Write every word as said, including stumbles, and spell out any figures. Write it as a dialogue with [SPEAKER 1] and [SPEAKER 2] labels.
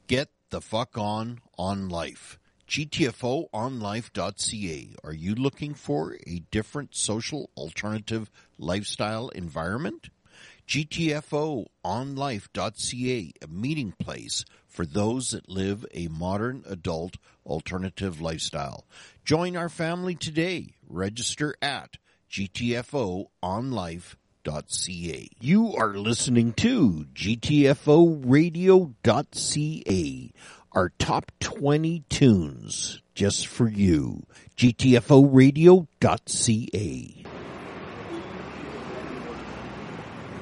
[SPEAKER 1] Get the fuck on on life. G T F O on life dot C A. Are you looking for a different social alternative lifestyle environment? G T F O on life dot C A, a meeting place for those that live a modern adult alternative lifestyle. Join our family today. Register at G T F O on life dot C A. You are listening to G T F O radio dot C A, our top twenty tunes just for you. G T F O radio dot C A.